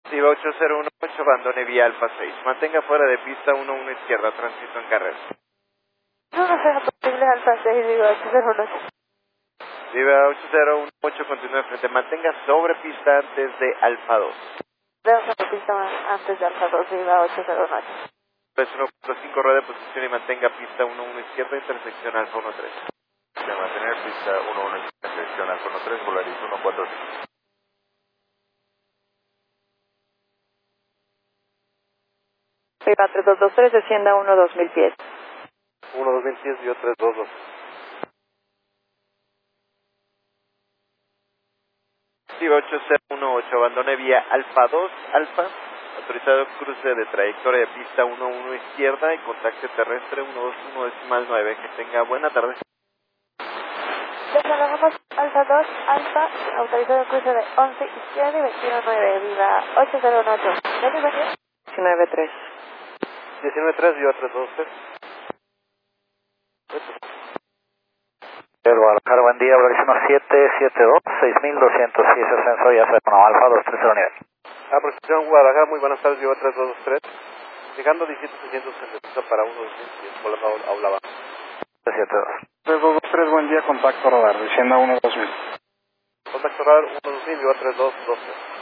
Viva 8018, abandone vía Alfa 6. Mantenga fuera de pista 11 izquierda, tránsito en carrera. No será posible Alfa 6, Viva 801. Viva 8018, continúe frente. Mantenga sobre pista antes de Alfa 2. Debo sobre pista antes de Alfa 2, Viva 801. Pues 1.5, rueda de posición y mantenga pista 11 izquierda, intersección Alfa 13. De mantener pista 11 intersección Alfa 13, Polaris 145. Viva 3223, descienda 1-2000 pies. 1-2000 pies, Viva 322. Viva 8018, abandone vía Alfa 2, Alfa. Autorizado cruce de trayectoria de pista 11 izquierda y contacto terrestre 121 decimal 9. Que tenga buena tarde. Desarrollamos Alfa 2, Alfa, autorizado cruce de 11 izquierda y 21-9, Viva 808. ¿Dónde va a ir? 19-3. 19-3, Viva 323. Guadalajara, buen día, Polaris 1772, 6206, ascenso ya se no, Alfa 230 nivel. Aproximación Guadalajara, muy buenas tardes, Viva 3223. Llegando 17660 para 1-2000 pies, volando a aula baja. 72. 3223, buen día, contacto radar, descienda 1-2000. Contacto radar 1-2000, Viva 3223.